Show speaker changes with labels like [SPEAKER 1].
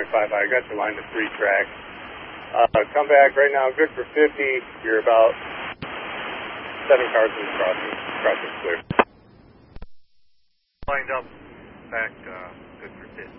[SPEAKER 1] 5. I got your line to 3 track. Come back right now, good for 50. You're about 7 cars in the crossing. Crossing's clear.
[SPEAKER 2] Lined up, back, good for 50.